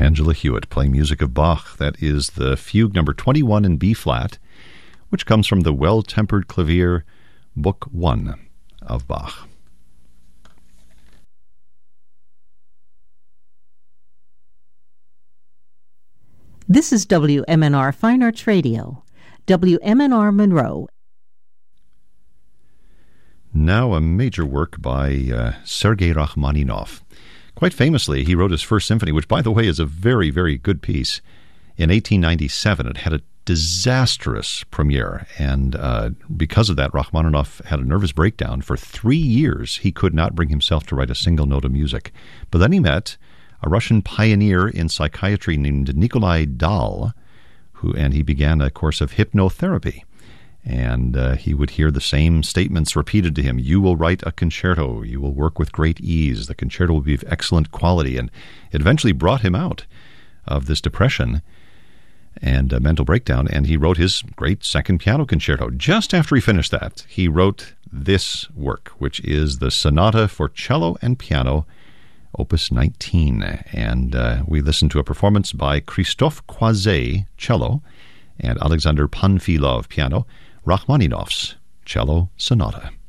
Angela Hewitt playing music of Bach. That is the Fugue number 21 in B-flat, which comes from the Well-Tempered Clavier, Book 1 of Bach. This is WMNR Fine Arts Radio, WMNR Monroe. Now a major work by Sergei Rachmaninoff. Quite famously, he wrote his first symphony, which, by the way, is a very, very good piece, in 1897. It had a disastrous premiere, and because of that, Rachmaninoff had a nervous breakdown. For 3 years, he could not bring himself to write a single note of music. But then he met a Russian pioneer in psychiatry named Nikolai Dahl, and he began a course of hypnotherapy. And he would hear the same statements repeated to him. You will write a concerto. You will work with great ease. The concerto will be of excellent quality. And it eventually brought him out of this depression and mental breakdown. And he wrote his great second piano concerto. Just after he finished that, he wrote this work, which is the Sonata for Cello and Piano, Opus 19. And we listened to a performance by Christophe Croiset, cello, and Alexander Panfilov, piano, Rachmaninoff's Cello Sonata.